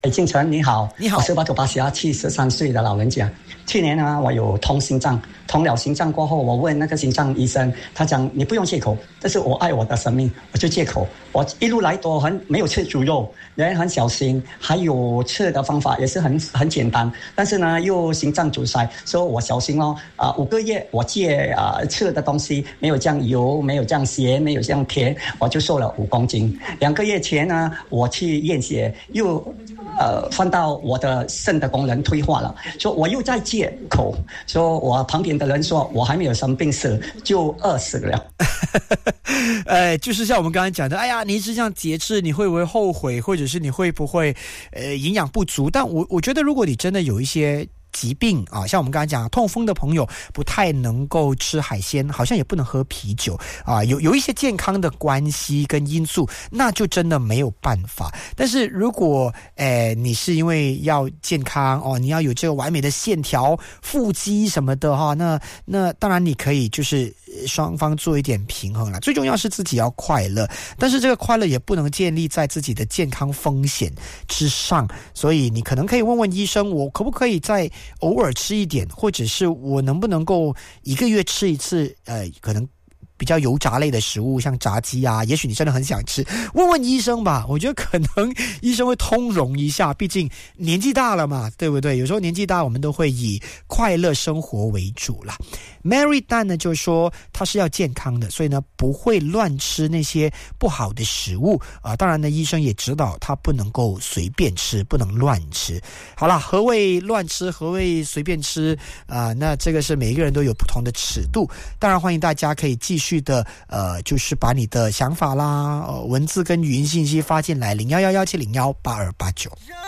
敬晨你好， 你好， 我是巴土巴西亚73岁的老人家。去年呢，我有通心脏，通了心脏过后，我问那个心脏医生，他讲你不用戒口，但是我爱我的生命，我就戒口。我一路来都没有吃猪肉，人很小心，还有吃的方法也是很简单，但是呢又心脏阻塞，所以我小心咯。5个月我戒吃的东西没有这样油，没有这样咸，没有这样甜，我就瘦了5公斤。2个月前呢，我去验血又翻到我的肾的功能退化了，所以我又在戒口，所以我旁边的人说我还没有生病死就饿死了。 就是像我们刚才讲的，哎呀，你一直这样节制，你会不会后悔，或者是你会不会营养不足？但我觉得如果你真的有一些疾病啊，像我们刚才讲痛风的朋友不太能够吃海鲜，好像也不能喝啤酒啊，有一些健康的关系跟因素，那就真的没有办法。但是如果你是因为要健康哦，你要有这个完美的线条、腹肌什么的哈，那当然你可以就是双方做一点平衡啦。最重要是自己要快乐，但是这个快乐也不能建立在自己的健康风险之上，所以你可能可以问问医生，我可不可以在偶尔吃一点，或者是我能不能够1个月吃一次可能比较油炸类的食物，像炸鸡啊，也许你真的很想吃，问问医生吧。我觉得可能医生会通融一下，毕竟年纪大了嘛，对不对？有时候年纪大，我们都会以快乐生活为主啦。Mary Dan 呢就说他是要健康的，所以呢不会乱吃那些不好的食物当然呢医生也指导他不能够随便吃，不能乱吃。好啦，何谓乱吃，何谓随便吃那这个是每一个人都有不同的尺度。当然欢迎大家可以继续的就是把你的想法啦文字跟语音信息发进来0111701829。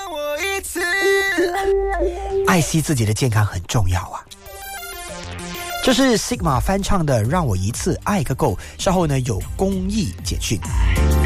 爱惜自己的健康很重要啊。这是 Sigma 翻唱的《让我一次爱个够》，稍后呢有公益简讯。